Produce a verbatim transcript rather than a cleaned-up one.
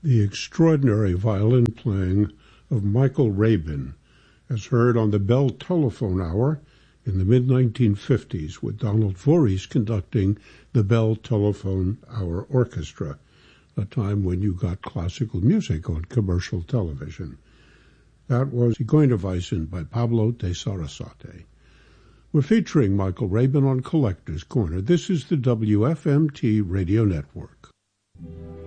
the extraordinary violin playing of Michael Rabin, as heard on the Bell Telephone Hour in the mid nineteen fifties, with Donald Voorhees conducting the Bell Telephone Hour Orchestra, a time when you got classical music on commercial television. That was Zigeunerweisen by Pablo de Sarasate. We're featuring Michael Rabin on Collector's Corner. This is the W F M T Radio Network.